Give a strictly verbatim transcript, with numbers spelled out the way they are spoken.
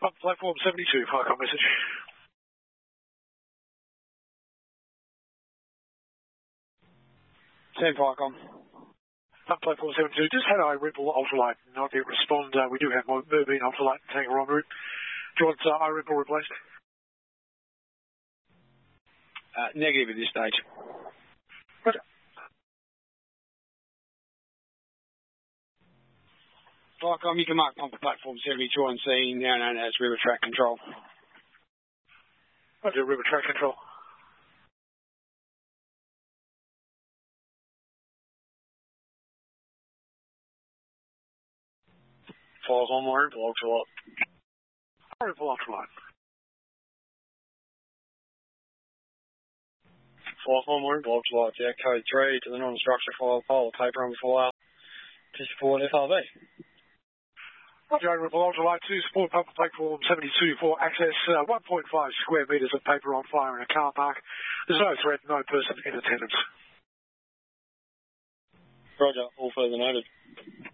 Up platform seventy-two, Viacom message. Same Viacom. Up platform seventy-two, just had a Red Bull ultralight not yet respond. Uh, we do have Merbein ultralight tanker en route. Do you want uh, I Red Bull replaced? Uh, negative at this stage. Roger. Viacom, you can mark pump platform seventy-two on scene, now known as River Track Control. Roger, River Track Control. Files on more Red Bull ultralight. Red Bull ultralight. Files on more Red Bull ultralight, yeah, code three to the non-structure file, file, paper on file, to support F R V. Roger, Red Bull ultralight to support pump platform seventy-two for access uh, one point five square metres of paper on fire in a car park. There's no threat, no person in attendance. Roger, all further noted.